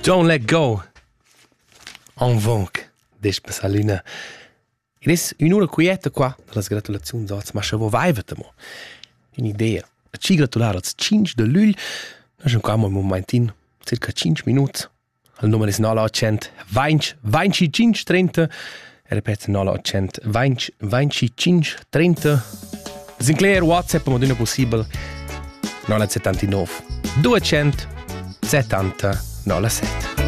Don't let go. En vogue. Despa salina. Ed es un'ora quieta qua dalle gratulazioni als ma chavo vaivetamo. Un'idea. A ci gratulare als 5 de luglio. Noi schon qua un momentin, circa 5 minuti. Il numero è 900 20 25 30. E ripeto 900 20 25 30. Sinclair WhatsApp ma d'una possibile 979 200 70 97.